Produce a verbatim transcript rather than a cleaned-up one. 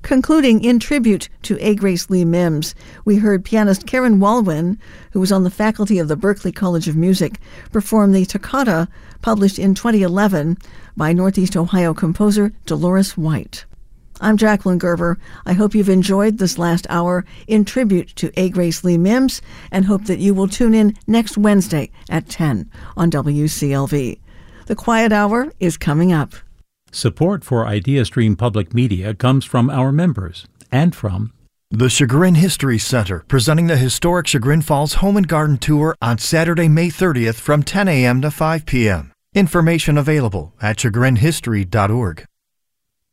Concluding in tribute to A. Grace Lee Mims, we heard pianist Karen Walwyn, who was on the faculty of the Berklee College of Music, perform the toccata published in twenty eleven by Northeast Ohio composer Dolores White. I'm Jacqueline Gerber. I hope you've enjoyed this last hour in tribute to A. Grace Lee Mims and hope that you will tune in next Wednesday at ten on W C L V. The Quiet Hour is coming up. Support for IdeaStream Public Media comes from our members and from the Chagrin History Center, presenting the historic Chagrin Falls Home and Garden Tour on Saturday, May thirtieth from ten a.m. to five p.m. Information available at chagrin history dot org.